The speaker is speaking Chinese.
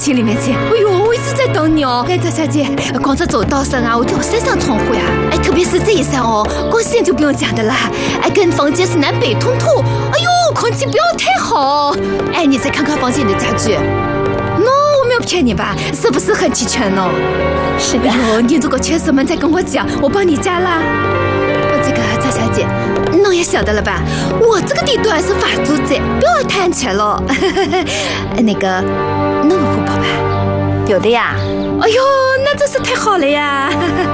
请里面请。哎呦，我一直在等你哦。哎，赵小姐，光这走道上啊，我就有3扇窗户呀。哎，特别是这一扇哦，光线就不用讲的啦。哎，跟房间是南北通透。哎呦，空气不要太好。哎，你再看看房间的家具。我没有骗你吧？是不是很齐全呢？ 是的。 你如果缺什么再跟我讲，我帮你加啦。这个赵小姐，侬也晓得了吧？我这个地段是法租界，不要贪钱了。那个，侬有户口吧？ 有的呀。 哎呦，那真是太好了呀！